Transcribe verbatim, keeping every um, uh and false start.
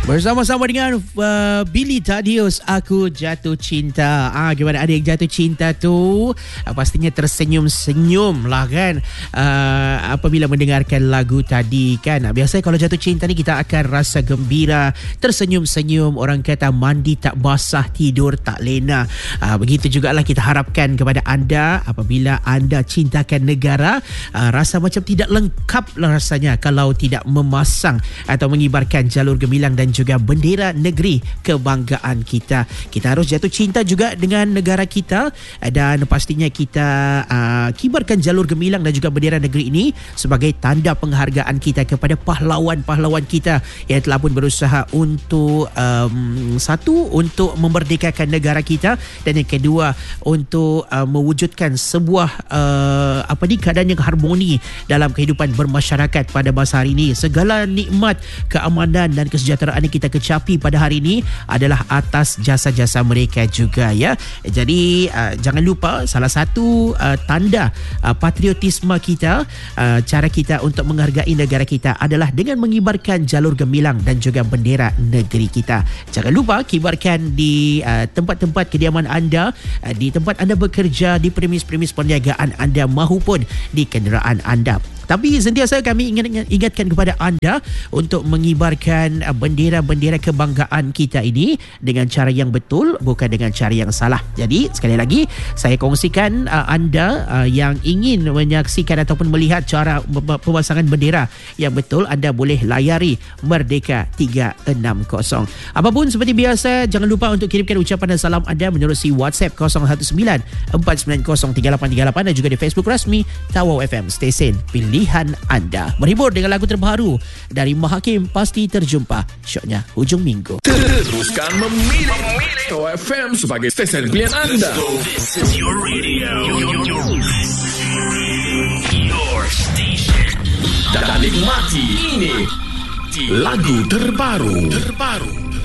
Bersama-sama dengan uh, Billy Tadius, Aku Jatuh Cinta. Ah, gimana ada yang jatuh cinta tu? Uh, pastinya tersenyum-senyum lah kan uh, apabila mendengarkan lagu tadi kan. Uh, biasanya kalau jatuh cinta ni kita akan rasa gembira, tersenyum-senyum. Orang kata mandi tak basah, tidur tak lena. Uh, begitu jugalah kita harapkan kepada anda apabila anda cintakan negara. Uh, rasa macam tidak lengkap lah rasanya kalau tidak memasang atau mengibarkan jalur gemilang dan juga bendera negeri kebanggaan kita. Kita harus jatuh cinta juga dengan negara kita dan pastinya kita uh, kibarkan jalur gemilang dan juga bendera negeri ini sebagai tanda penghargaan kita kepada pahlawan-pahlawan kita yang telah pun berusaha untuk um, satu, untuk memerdekakan negara kita, dan yang kedua untuk uh, mewujudkan sebuah uh, apa ni keadaan yang harmoni dalam kehidupan bermasyarakat pada masa hari ini. Segala nikmat, keamanan dan kesejahteraan yang kita kecapi pada hari ini adalah atas jasa-jasa mereka juga ya. Jadi uh, jangan lupa salah satu uh, tanda uh, patriotisme kita, uh, cara kita untuk menghargai negara kita adalah dengan mengibarkan jalur gemilang dan juga bendera negeri kita. Jangan lupa kibarkan di uh, tempat-tempat kediaman anda, uh, di tempat anda bekerja, di premis-premis perniagaan anda mahupun di kenderaan anda. Tapi sentiasa kami ingat, ingatkan kepada anda untuk mengibarkan bendera-bendera kebanggaan kita ini dengan cara yang betul, bukan dengan cara yang salah. Jadi sekali lagi saya kongsikan uh, anda uh, yang ingin menyaksikan ataupun melihat cara pemasangan bendera yang betul, anda boleh layari Merdeka tiga enam kosong. Apapun seperti biasa, jangan lupa untuk kirimkan ucapan dan salam anda menerusi WhatsApp kosong satu sembilan empat sembilan kosong tiga lapan tiga lapan dan juga di Facebook rasmi Tawau F M, stesen pilihan anda. Berhibur dengan lagu terbaru dari Mahakim Pasti Terjumpa. Syoknya hujung minggu. Teruskan memilih Tawau F M sebagai stesen pilihan anda. This is your radio. Your station. Dan nikmati ini lagu terbaru. Terbaru.